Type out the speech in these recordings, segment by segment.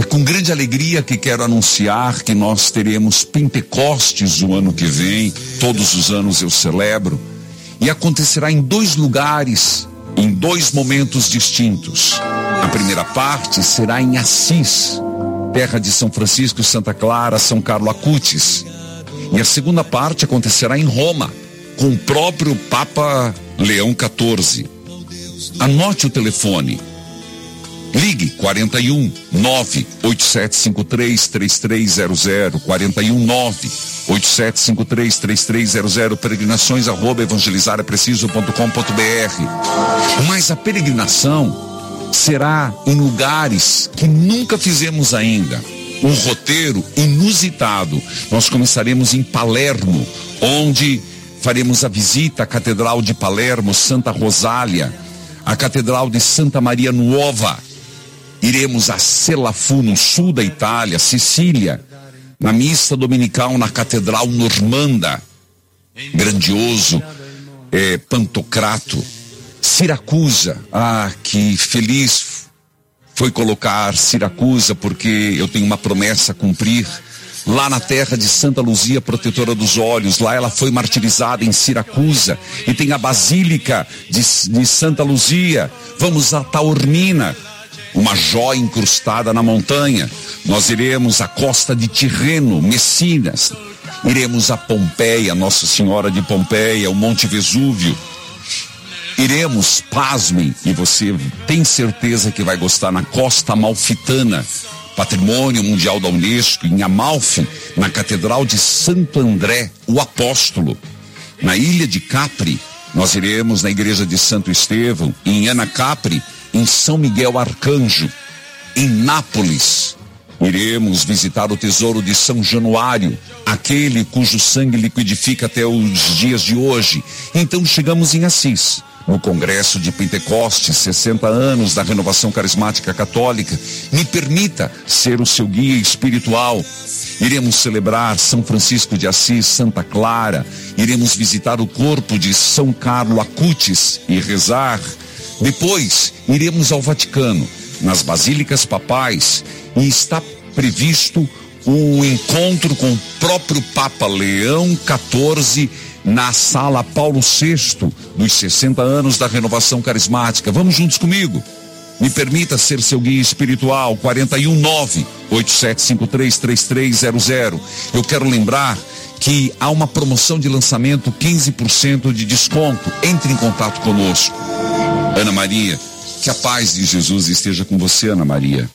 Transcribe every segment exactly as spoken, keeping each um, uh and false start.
com grande alegria que quero anunciar que nós teremos Pentecostes o ano que vem. Todos os anos eu celebro. E acontecerá em dois lugares, em dois momentos distintos. A primeira parte será em Assis, terra de São Francisco e Santa Clara, São Carlo Acutis. E a segunda parte acontecerá em Roma, com o próprio Papa Leão quatorze. Anote o telefone. Ligue quarenta e um, nove oito sete cinco três, três três zero zero, quarenta e um, nove oito sete cinco três, três três zero zero, peregrinações arroba evangelizarapreciso ponto com ponto br. Mas a peregrinação será em lugares que nunca fizemos ainda. Um roteiro inusitado. Nós começaremos em Palermo, onde faremos a visita à Catedral de Palermo, Santa Rosália, a Catedral de Santa Maria Nuova. Iremos a Selafu, no sul da Itália, Sicília, na missa dominical na Catedral Normanda, grandioso, é, Pantocrato. Siracusa, ah, que feliz foi colocar Siracusa, porque eu tenho uma promessa a cumprir. Lá na terra de Santa Luzia, protetora dos olhos, lá ela foi martirizada em Siracusa, e tem a Basílica de, de Santa Luzia. Vamos a Taormina, uma joia incrustada na montanha. Nós iremos à costa de Tirreno, Messinas. Iremos a Pompeia, Nossa Senhora de Pompeia, o Monte Vesúvio. Iremos, pasmem, e você tem certeza que vai gostar, na Costa Amalfitana, Patrimônio Mundial da Unesco, em Amalfi, na Catedral de Santo André, o Apóstolo. Na ilha de Capri, nós iremos na Igreja de Santo Estevão, em Anacapri, em São Miguel Arcanjo. Em Nápoles, iremos visitar o tesouro de São Januário, aquele cujo sangue liquidifica até os dias de hoje. Então chegamos em Assis, no Congresso de Pentecostes, sessenta anos da Renovação Carismática Católica. Me permita ser o seu guia espiritual. Iremos celebrar São Francisco de Assis, Santa Clara. Iremos visitar o corpo de São Carlo Acutis e rezar. Depois, iremos ao Vaticano, nas basílicas papais, e está previsto um encontro com o próprio Papa Leão quatorze na Sala Paulo sexto, dos sessenta anos da Renovação Carismática. Vamos juntos comigo? Me permita ser seu guia espiritual. Quarenta e um, nove oito sete cinco três, três três zero zero. Eu quero lembrar que há uma promoção de lançamento, quinze por cento de desconto. Entre em contato conosco. Ana Maria, que a paz de Jesus esteja com você, Ana Maria.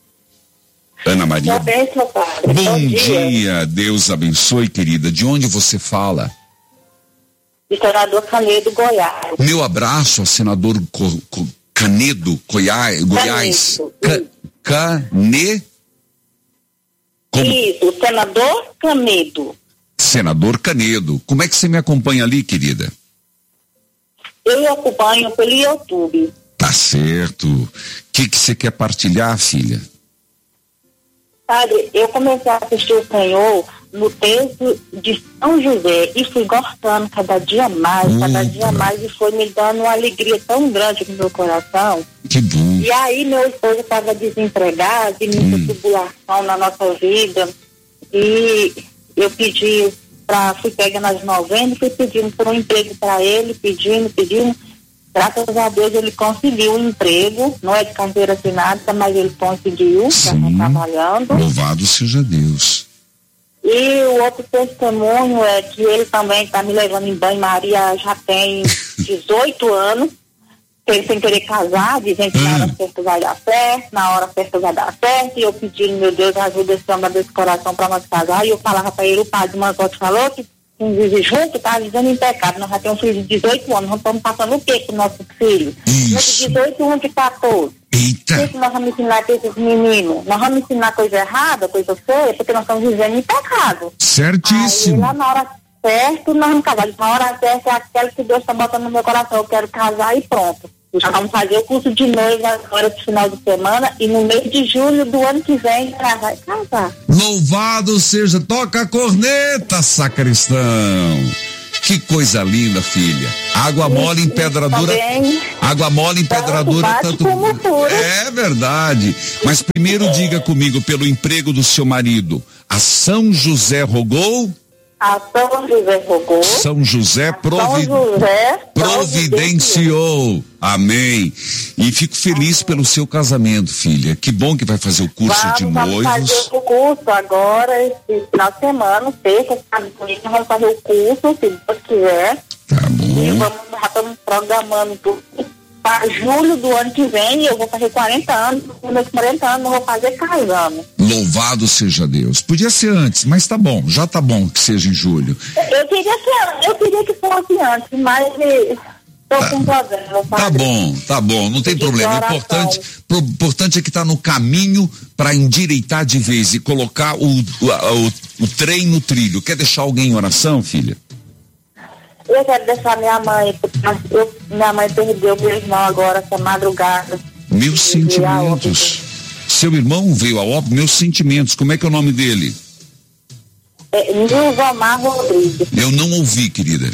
Ana Maria. Bem, seu padre. Bom, Bom dia. dia, Deus abençoe, querida. De onde você fala? De Senador Canedo, Goiás. Meu abraço ao senador Co- Co- Canedo, Goiás. Goiás. Canedo. Ca- Cane... Como? Isso, senador Canedo. Senador Canedo. Como é que você me acompanha ali, querida? Eu acompanho pelo YouTube. Tá certo. O que que você quer partilhar, filha? Padre, eu comecei a assistir o Senhor no texto de São José e fui gostando cada dia mais, Opa. cada dia mais, e foi me dando uma alegria tão grande no meu coração. Que bom. E aí meu esposo estava desempregado, e muita Hum. tribulação na nossa vida, e eu pedi para, fui pegando as novenas, fui pedindo por um emprego para ele, pedindo, pedindo. Graças a Deus ele conseguiu um emprego, não é de carteira assinada, mas ele conseguiu, já está trabalhando. Louvado seja Deus. E o outro testemunho é que ele também está me levando em banho-maria já tem dezoito anos, ele sem querer casar, dizendo que na hora certa vai dar certo, na hora certa vai dar certo, e eu pedindo, meu Deus, ajuda esse homem desse coração para nós casar, e eu falava para ele, o padre Manzotti falou que quem vive junto está vivendo em pecado. Nós já temos um filho de dezoito anos, nós estamos passando o quê com o nosso filho? Isso. De dezoito, um de quatorze. Eita. O que nós vamos ensinar para esses meninos? Nós vamos ensinar coisa errada, coisa feia, porque nós estamos vivendo em pecado. Certíssimo. Aí lá na hora certa, nós vamos casar. Na hora certa é aquela que Deus está botando no meu coração. Eu quero casar e pronto. Já vamos fazer o curso de noiva agora no final de semana, e no mês de julho do ano que vem ela vai casar. Louvado seja, toca a corneta, sacristão. Que coisa linda, filha. Água mole em pedra dura. Água mole em pedra dura, tanto. É verdade. Mas primeiro diga comigo, pelo emprego do seu marido, a São José rogou? A São José rogou. São José, provi... São José providenciou. Amém. E fico feliz pelo seu casamento, filha. Que bom que vai fazer o curso vamos, de vamos noivos. Vamos fazer o curso agora, esse final de semana, sexta, sábado, domingo, vamos fazer o curso, se Deus quiser. Tá bom. E vamos, já estamos programando tudo. Para julho do ano que vem, eu vou fazer quarenta anos, com meus quarenta anos, eu vou fazer casando. Louvado seja Deus. Podia ser antes, mas tá bom, já tá bom que seja em julho. Eu queria que, eu queria que fosse antes, mas estou tá, com problema. Tá bom, tá bom, não tem problema. O importante, o importante é que tá no caminho para endireitar de vez e colocar o, o, o, o trem no trilho. Quer deixar alguém em oração, filha? Eu quero deixar minha mãe, porque eu, minha mãe perdeu meu irmão agora, essa madrugada. Meus sentimentos. Seu irmão veio a óbito, meus sentimentos. Como é que é o nome dele? É Nilzomar Rodrigues. Eu não ouvi, querida.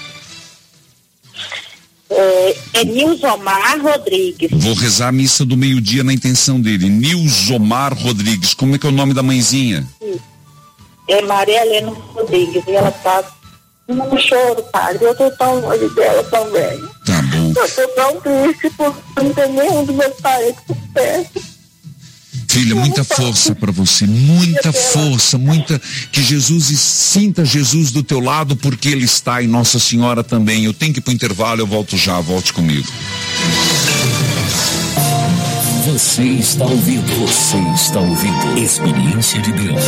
É, é Nilzomar Rodrigues. Vou rezar a missa do meio-dia na intenção dele. Nilzomar Rodrigues. Como é que é o nome da mãezinha? É Maria Helena Rodrigues. E ela tá no choro, padre. Eu tô tão longe dela também. Tá bom. Eu tô tão triste porque não tem nenhum dos meus parentes por perto. Filha, muita força para você, muita força, muita, que Jesus, sinta Jesus do teu lado, porque Ele está, e Nossa Senhora também. Eu tenho que ir pro intervalo, eu volto já, volte comigo. Você está ouvindo, você está ouvindo Experiência de Deus.